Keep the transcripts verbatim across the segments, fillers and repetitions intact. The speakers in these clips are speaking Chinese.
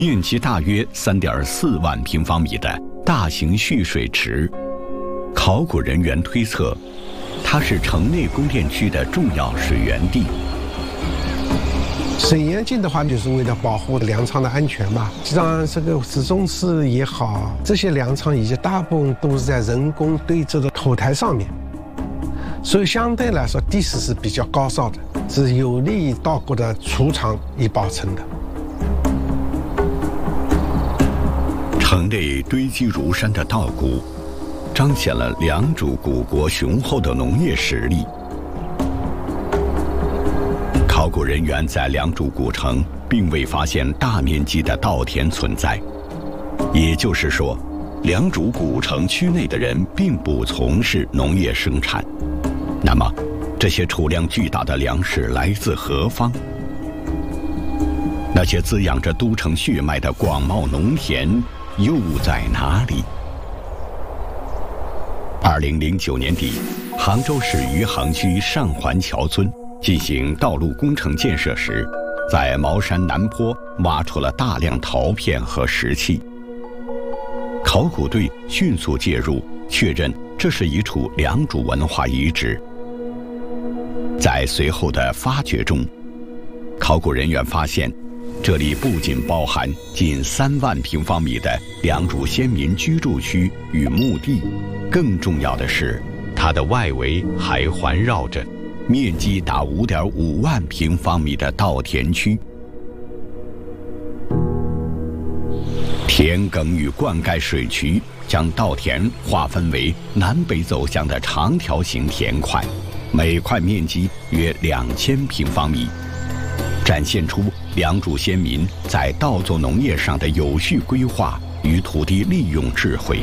面积大约三点四万平方米的大型蓄水池。考古人员推测，它是城内宫殿区的重要水源地。 水源井的话，就是为了保护粮仓的安全嘛。实际上，这个直中式也好，这些粮仓以及大部分都是在人工堆置的土台上面，所以相对来说地势是比较高少的，是有利于稻谷的储藏与保存的。 城内堆积如山的稻谷，彰显了良渚古国雄厚的农业实力。考古人员在良渚古城并未发现大面积的稻田存在，也就是说，良渚古城区内的人并不从事农业生产。那么，这些储量巨大的粮食来自何方？那些滋养着都城血脉的广袤农田又在哪里？二零零九年底，杭州市余杭区上环桥村进行道路工程建设时，在茅山南坡挖出了大量陶片和石器。考古队迅速介入，确认这是一处良渚文化遗址。在随后的发掘中，考古人员发现，这里不仅包含近三万平方米的良渚先民居住区与墓地，更重要的是，它的外围还环绕着面积达五点五万平方米的稻田区。田埂与灌溉水渠将稻田划分为南北走向的长条形田块，每块面积约两千平方米，展现出良渚先民在稻作农业上的有序规划与土地利用智慧。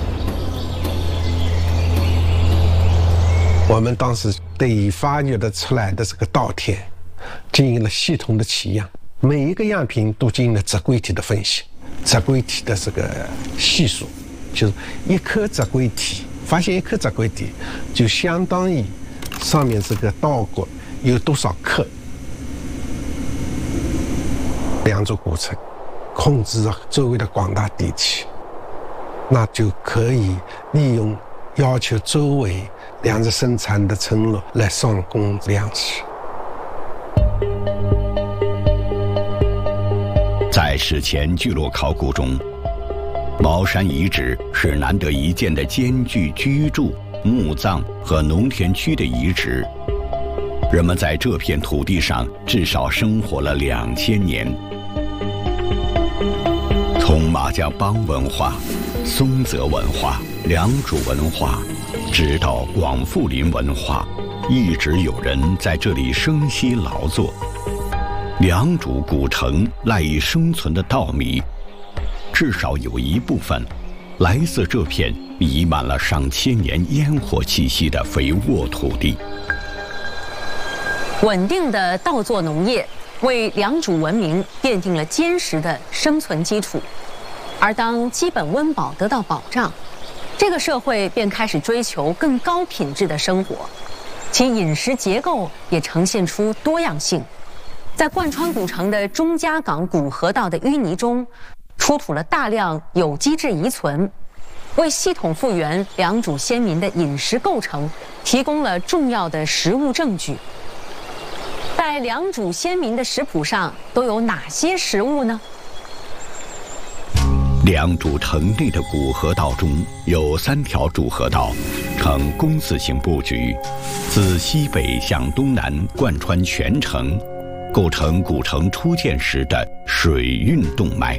我们当时对发掘的出来的这个稻田进行了系统的取样，每一个样品都进行了植硅体的分析，植硅体的这个系数，就是一颗植硅体，发现一颗植硅体就相当于上面这个稻谷有多少克。良渚古城控制着周围的广大地区，那就可以利用要求周围粮食生产的村落来上供粮食。 在史前聚落考古中，茅山遗址是难得一见的兼具居住、墓葬和农田区的遗址。人们在这片土地上至少生活了两千年。从马家浜文化、松泽文化、良渚文化，直到广富林文化，一直有人在这里生息劳作。良渚古城赖以生存的稻米，至少有一部分来自这片弥漫了上千年烟火气息的肥沃土地。 稳定的稻作农业为良渚文明奠定了坚实的生存基础，而当基本温饱得到保障，这个社会便开始追求更高品质的生活，其饮食结构也呈现出多样性。在贯穿古城的钟家港古河道的淤泥中，出土了大量有机质遗存，为系统复原良渚先民的饮食构成提供了重要的实物证据。在良渚先民的食谱上都有哪些食物呢？ 良渚城内的古河道中有三条主河道，呈弓字形布局，自西北向东南贯穿全城，构成古城初建时的水运动脉。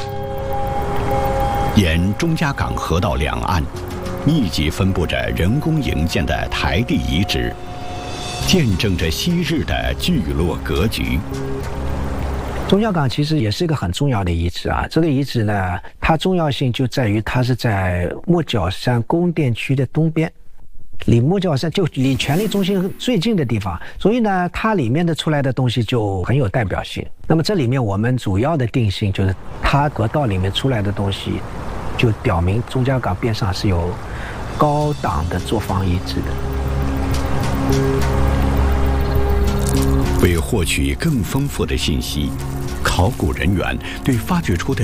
沿钟家港河道两岸，密集分布着人工营建的台地遗址，见证着昔日的聚落格局。 钟家港其实也是一个很重要的遗址啊。这个遗址呢，它重要性就在于它是在莫角山宫殿区的东边，离莫角山就离权力中心最近的地方，所以呢，它里面的出来的东西就很有代表性。那么这里面我们主要的定性就是它河道里面出来的东西，就表明钟家港边上是有高档的作坊遗址的。 为获取更丰富的信息， 考古人员对发掘出的